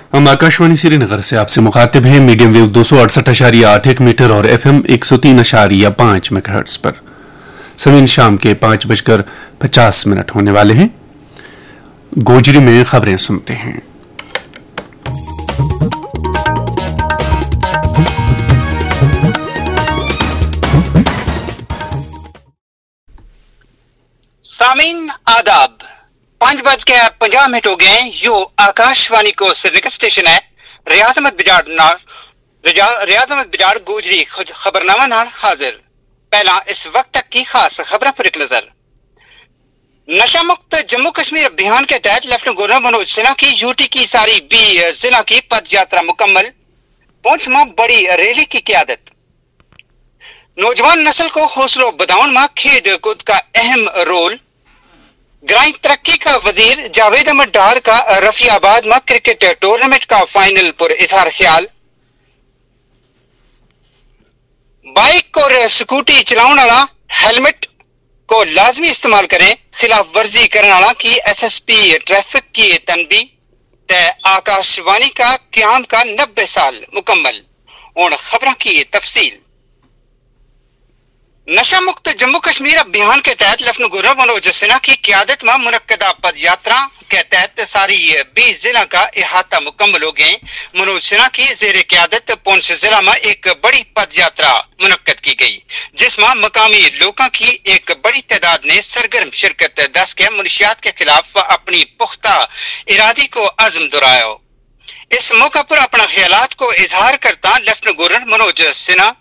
हम आकाशवाणी श्रीनगर से आपसे मुखातिब हैं मीडियम वेव 268.81 मीटर और FM 103.5 मेगाहर्ट्ज पर। समय शाम के 5:50 होने वाले हैं। गोजरी में खबरें सुनते हैं। सामीन आदाब, 5:50 हो गए। यो आकाशवाणी को श्रीनगर स्टेशन है। रियाज अहमद बिजाड़ गोजरी खबरनामा नाल हाजिर। पहला इस वक्त तक की खास खबरों पर एक नजर। नशा मुक्त जम्मू कश्मीर अभियान के तहत लेफ्टिनेंट गवर्नर मनोज सिन्हा की यूटी की सारी 20 जिला की पद यात्रा मुकम्मल। पुंछ में बड़ी रैली की क़यादत। नौजवान नस्ल को हौसलों बधाउन में खेड कूद का अहम रोल। ग्रामीण तरक्की का वजीर जावेद अहमद डार का रफियाबाद में क्रिकेट टूर्नामेंट का फाइनल पर इजहार ख्याल। बाइक और स्कूटी चलाने वाला हेलमेट को लाजमी इस्तेमाल करें। खिलाफ वर्जी करने वाला की SSP ट्रैफिक की तनबी। तय आकाशवाणी का क्याम का 90 साल मुकम्मल। और खबरों की तफसील। नशा मुक्त जम्मू कश्मीर अभियान के तहत लेफ्टिनेंट गवर्नर मनोज सिन्हा की क़यादत में मुनक्कदा पद यात्रा के तहत सारी 20 जिला का इहाता मुकम्मल हो गए। मनोज सिन्हा की जेर क़यादत पुंछ जिला में एक बड़ी पद यात्रा मुनक्कद की गई, जिसमें मकामी लोगों की एक बड़ी तादाद ने सरगर्म शिरकत दस के मुनशियात के खिलाफ अपनी पुख्ता इरादी को अज़्म दोहराया। इस मौका पर अपना ख्यालात को इजहार करता लेफ्टिनेंट गवर्नर मनोज सिन्हा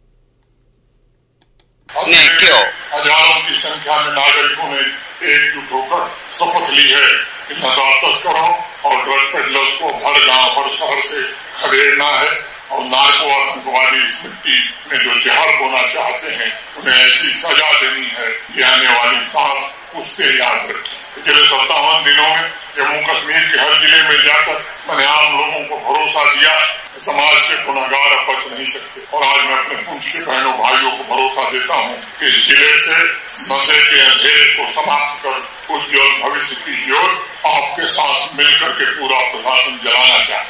ने क्यों हजारों की संख्या में नागरिकों ने एकजुट होकर शपथ ली है कि नशा तस्करों और ड्रग पेडलर्स को हर गांव हर शहर से खदेड़ना है और नार्को आतंकवादी इस मिट्टी में जो जहर बोना चाहते हैं उन्हें ऐसी सजा देनी है कि आने वाली सांस उसके याद रखें। पिछले 57 दिनों में जम्मू कश्मीर के हर जिले में जाकर मैंने आम लोगों को भरोसा दिया कि समाज के गुनहगार अब बच नहीं सकते। और आज मैं अपने पुंछ के बहनों भाइयों को भरोसा देता हूँ कि इस जिले से नशे के अंधेरे को समाप्त कर उज्जवल भविष्य की ज्योत आपके साथ मिलकर के पूरा प्रशासन जलाना चाहता है।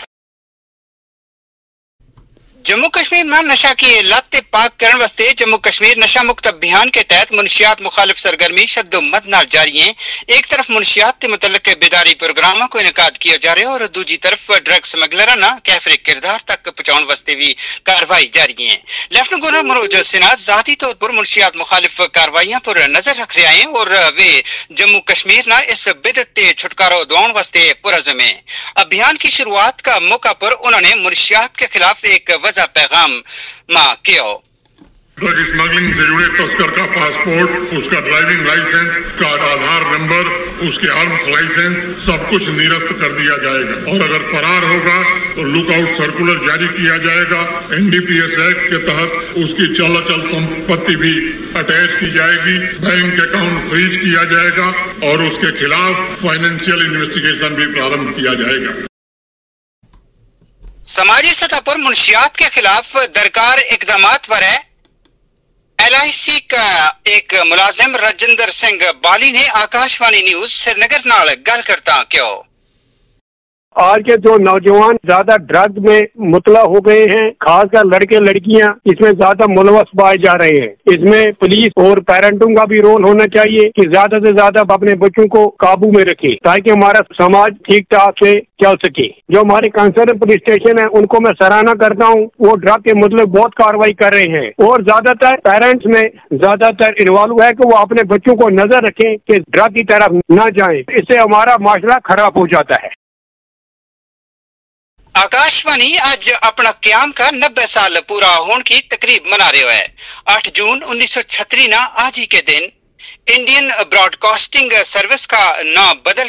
जम्मू कश्मीर में नशा की लत पाक करने वास्ते जम्मू कश्मीर नशा मुक्त अभियान के तहत मुनशियात मुखालिफ सरगर्मी शद्दोमद नाल जारी है। एक तरफ मुनशियात के मुतल्लिक बेदारी प्रोग्रामों को इनकाद किया जा रहा है और दूसरी तरफ ड्रग स्मगलर ना कैफरे किरदार तक पहुंचाने वास्ते भी कार्रवाई जारी है। लेफ्टिनेंट गवर्नर मनोज सिन्हा जाती तौर पर मुनशियात मुखालिफ कार्रवाइयां पर नजर रख रहे हैं और वे जम्मू कश्मीर ना इस बिदत से छुटकारा दिलाने वास्ते पुरज़म है। अभियान की शुरुआत का मौका पर उन्होंने मुनशियात के खिलाफ एक पैगाम किया। ड्रग स्मगलिंग से जुड़े तस्कर का पासपोर्ट, उसका ड्राइविंग लाइसेंस, का आधार नंबर, उसके आर्म्स लाइसेंस सब कुछ निरस्त कर दिया जाएगा और अगर फरार होगा तो लुकआउट सर्कुलर जारी किया जाएगा। NDPS एक्ट के तहत उसकी चल संपत्ति भी अटैच की जाएगी, बैंक अकाउंट फ्रीज किया जाएगा और उसके खिलाफ फाइनेंशियल इन्वेस्टिगेशन भी प्रारंभ किया जाएगा। समाजी सतह पर मुनशियात के खिलाफ दरकार इकदामात पर है। LIC का एक मुलाजिम राजेंद्र सिंह बाली ने आकाशवाणी न्यूज श्रीनगर नाल गल करता क्यों आज के जो नौजवान ज्यादा ड्रग में मुतला हो गए हैं, खासकर लड़के लड़कियां इसमें ज्यादा मुलवस पाए जा रहे हैं। इसमें पुलिस और पेरेंटों का भी रोल होना चाहिए कि ज्यादा से ज्यादा अपने बच्चों को काबू में रखे ताकि हमारा समाज ठीक ठाक से चल सके। जो हमारे कंसर्न पुलिस स्टेशन है उनको मैं सराहना करता हूँ, वो ड्रग के मतलब बहुत कार्रवाई कर रहे हैं और ज्यादातर पेरेंट्स में ज्यादातर इन्वॉल्व है कि वो अपने बच्चों को नजर रखें कि ड्रग की तरफ न जाएं। इससे हमारा माशरा खराब हो जाता है। आकाशवाणी आज अपना क्याम का 90 साल पूरा होने की तकरीब मना रहे है। 8 जून 1936 ना आज ही के दिन इंडियन ब्रॉडकास्टिंग सर्विस का नाम बदल